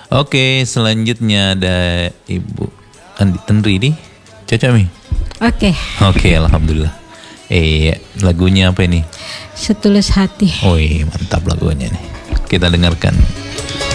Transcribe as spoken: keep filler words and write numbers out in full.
Oke, selanjutnya ada Ibu Andi Tenri nih. Cocok Mi? Oke. Oke, alhamdulillah. Eh, lagunya apa ini? Setulus hati. Wih, mantap lagunya nih. Kita dengarkan.